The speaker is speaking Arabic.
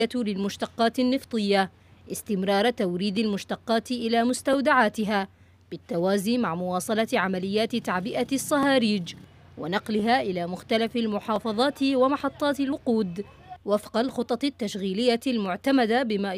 للمشتقات النفطية استمرار توريد المشتقات إلى مستودعاتها بالتوازي مع مواصلة عمليات تعبئة الصهاريج ونقلها إلى مختلف المحافظات ومحطات الوقود وفق الخطط التشغيلية المعتمدة بما